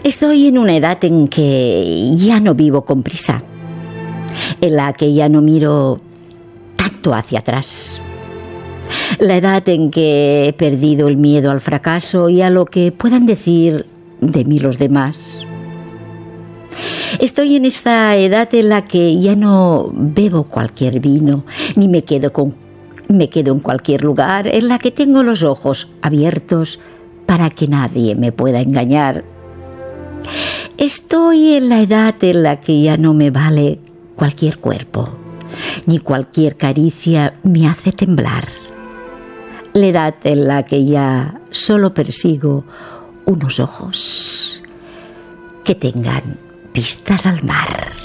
Estoy en una edad en que ya no vivo con prisa, en la que ya no miro tanto hacia atrás. La edad en que he perdido el miedo al fracaso y a lo que puedan decir de mí los demás. Estoy en esta edad en la que ya no bebo cualquier vino, ni me quedo en cualquier lugar, en la que tengo los ojos abiertos para que nadie me pueda engañar. Estoy en la edad en la que ya no me vale cualquier cuerpo, ni cualquier caricia me hace temblar. La edad en la que ya solo persigo unos ojos que tengan vistas al mar.